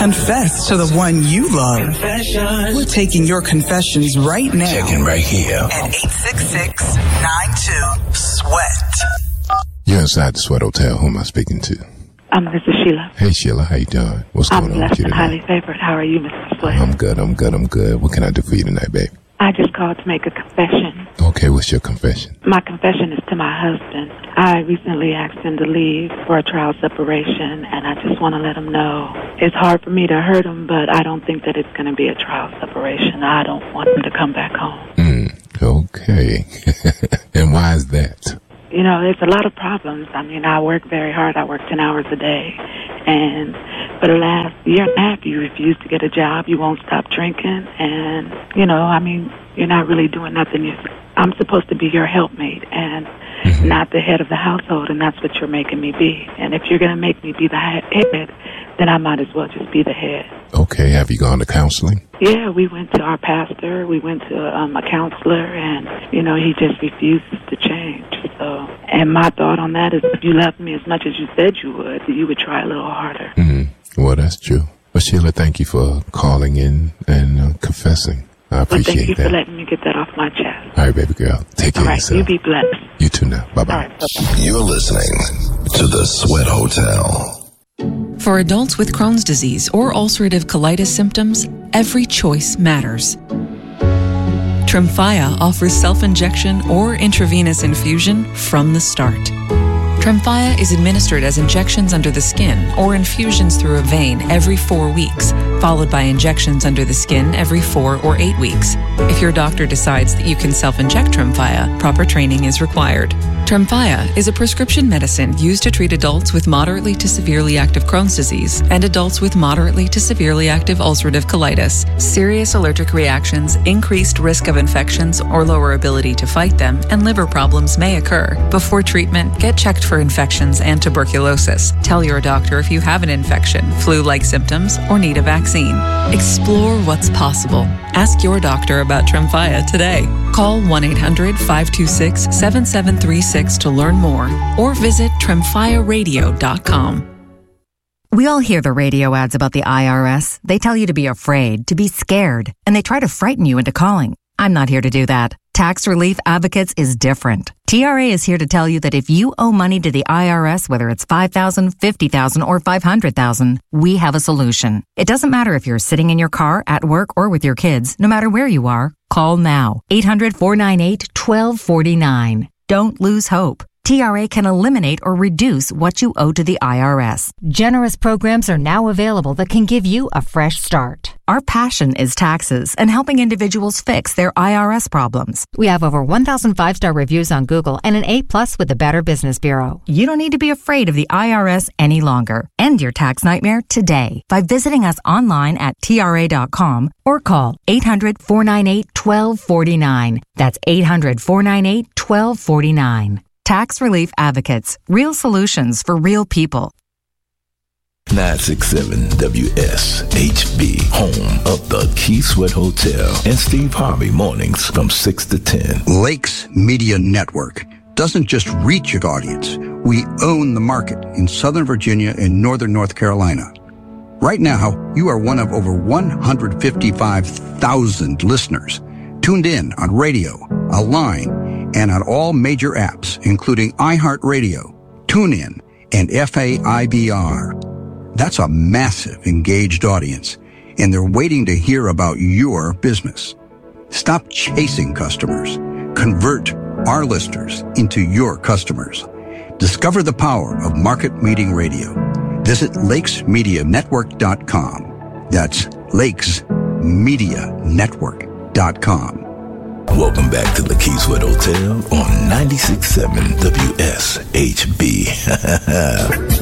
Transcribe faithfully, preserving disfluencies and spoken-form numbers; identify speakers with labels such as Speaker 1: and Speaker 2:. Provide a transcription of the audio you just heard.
Speaker 1: Confess to the one you love.
Speaker 2: Confessions.
Speaker 1: We're taking your confessions right now.
Speaker 2: Checking right here.
Speaker 1: At eight six six, nine two, sweat.
Speaker 3: You're inside the Sweat Hotel. Who am I speaking to?
Speaker 4: Um, this is Sheila.
Speaker 3: Hey, Sheila. How you doing? What's
Speaker 4: I'm
Speaker 3: going on with
Speaker 4: blessed
Speaker 3: you
Speaker 4: and
Speaker 3: tonight?
Speaker 4: highly favored. How are you, Mister Sweat?
Speaker 3: I'm good. I'm good. I'm good. What can I do for you tonight, babe?
Speaker 4: I just called to make a confession.
Speaker 3: Okay, what's your confession?
Speaker 4: My confession is to my husband. I recently asked him to leave for a trial separation, and I just want to let him know it's hard for me to hurt him, but I don't think that it's going to be a trial separation. I don't want him to come back home.
Speaker 3: Mm, okay. And why is that?
Speaker 4: You know, there's a lot of problems. I mean, I work very hard. I work ten hours a day. And for the last year and a half, you refuse to get a job. You won't stop drinking. And, you know, I mean, you're not really doing nothing. You, I'm supposed to be your helpmate and mm-hmm. not the head of the household, and that's what you're making me be. And if you're going to make me be the head, then I might as well just be the head.
Speaker 3: Okay, have you gone to counseling?
Speaker 4: Yeah, we went to our pastor. We went to um, a counselor, and, you know, he just refuses to change. So, and my thought on that is if you loved me as much as you said you would, you would try a little harder.
Speaker 3: Mm-hmm. Well, that's true. Well, Sheila, thank you for calling in and uh, confessing. I appreciate
Speaker 4: well, thank you
Speaker 3: that.
Speaker 4: for letting me get that off my chest.
Speaker 3: All right, baby girl. Take care
Speaker 4: All right,
Speaker 3: of yourself.
Speaker 4: you be blessed.
Speaker 3: You too now. Bye-bye.
Speaker 4: All right, bye-bye.
Speaker 2: You're listening to the Sweat Hotel.
Speaker 5: For adults with Crohn's disease or ulcerative colitis symptoms, every choice matters. Tremfya offers self-injection or intravenous infusion from the start. Tremfya is administered as injections under the skin or infusions through a vein every four weeks, followed by injections under the skin every four or eight weeks. If your doctor decides that you can self-inject Tremfya, proper training is required. Tremfya is a prescription medicine used to treat adults with moderately to severely active Crohn's disease and adults with moderately to severely active ulcerative colitis. Serious allergic reactions, increased risk of infections or lower ability to fight them, and liver problems may occur. Before treatment, get checked for infections and tuberculosis. Tell your doctor if you have an infection, flu-like symptoms, or need a vaccine. Explore what's possible. Ask your doctor about Tremfya today. Call one eight hundred, five two six, seven seven three six to learn more or visit tremfya radio dot com.
Speaker 6: We all hear the radio ads about the I R S. They tell you to be afraid, to be scared, and they try to frighten you into calling. I'm not here to do that. Tax Relief Advocates is different. T R A is here to tell you that if you owe money to the I R S, whether it's five thousand dollars, fifty thousand dollars, or five hundred thousand dollars, we have a solution. It doesn't matter if you're sitting in your car, at work, or with your kids. No matter where you are, call now. eight hundred, four nine eight, one two four nine. Don't lose hope. T R A can eliminate or reduce what you owe to the I R S.
Speaker 7: Generous programs are now available that can give you a fresh start.
Speaker 6: Our passion is taxes and helping individuals fix their I R S problems.
Speaker 7: We have over one thousand five-star reviews on Google and an A plus with the Better Business Bureau.
Speaker 6: You don't need to be afraid of the I R S any longer. End your tax nightmare today by visiting us online at T R A dot com or call eight hundred, four nine eight, one two four nine. That's eight hundred, four nine eight, one two four nine. Tax Relief Advocates. Real solutions for real people.
Speaker 2: nine sixty-seven W S H B, home of the Keith Sweat Hotel and Steve Harvey mornings from six to ten.
Speaker 8: Lakes Media Network doesn't just reach its audience. We own the market in Southern Virginia and Northern North Carolina. Right now, you are one of over one hundred fifty-five thousand listeners tuned in on radio, online, and on all major apps, including iHeartRadio, TuneIn, and F A I B R. That's a massive engaged audience, and they're waiting to hear about your business. Stop chasing customers. Convert our listeners into your customers. Discover the power of market meeting radio. Visit lakes media network dot com. That's lakes media network dot com.
Speaker 2: Welcome back to the Keith Sweat Hotel on ninety-six point seven W S H B.